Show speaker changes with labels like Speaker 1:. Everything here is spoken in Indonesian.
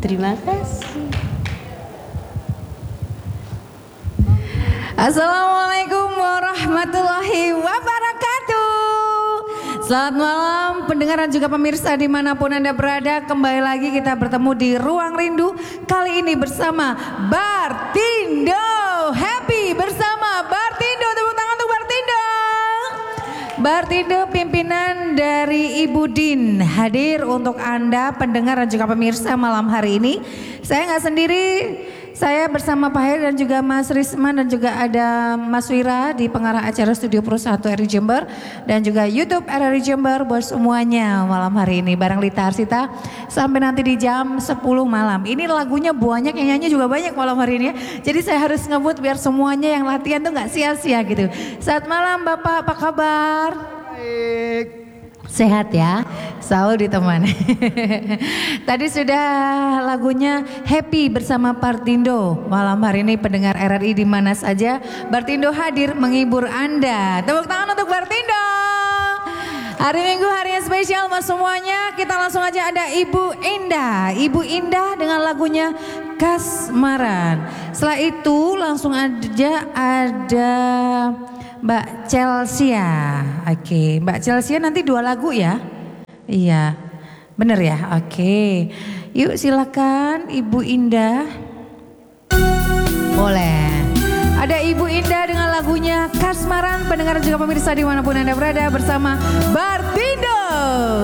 Speaker 1: Terima kasih.
Speaker 2: Assalamualaikum warahmatullahi wabarakatuh. Selamat malam pendengar dan juga pemirsa dimanapun Anda berada. Kembali lagi kita bertemu di Ruang Rindu. Kali ini bersama Bartindo. Happy bersama Bartindo. Tepuk tangan untuk Bartindo. Bartindo pimpinan dari Ibu Din hadir untuk Anda pendengar dan juga pemirsa malam hari ini. Saya nggak sendiri. Saya bersama Pak Heri dan juga Mas Risman dan juga ada Mas Wira di pengarah acara Studio Pro 1 RRI Jember dan juga YouTube RRI Jember buat semuanya malam hari ini bareng Lita Arsita sampai nanti di jam 10 malam. Ini lagunya banyak, yang nyanyi juga banyak malam hari ini ya. Jadi saya harus ngebut biar semuanya yang latihan tuh nggak sia-sia gitu. Selamat malam Bapak, apa kabar?
Speaker 3: Baik.
Speaker 2: Sehat ya, selalu ditemani. Tadi sudah lagunya Happy bersama Bartindo. Malam hari ini pendengar RRI di mana saja, Bartindo hadir menghibur Anda. Tepuk tangan untuk Bartindo. Hari Minggu hari yang spesial mas semuanya. Kita langsung aja ada Ibu Indah. Ibu Indah dengan lagunya Kasmaran. Setelah itu langsung aja ada Mbak Chelsea. Oke, Mbak Chelsea nanti 2 lagu ya? Iya, bener ya? Oke, yuk silakan Ibu Indah. Boleh. Ada Ibu Indah dengan lagunya Kasmaran. Pendengar juga pemirsa dimanapun Anda berada bersama Bartindo.